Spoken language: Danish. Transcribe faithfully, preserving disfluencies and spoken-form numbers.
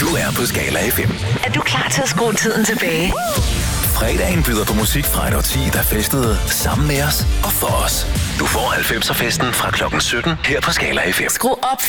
Du er på Skala F M. Er du klar til at skrue tiden tilbage? Fredagen byder på musik fra et årti, der festede sammen med os og for os. Du får halvfemser festen fra klokken sytten her på Skala F M. Skru op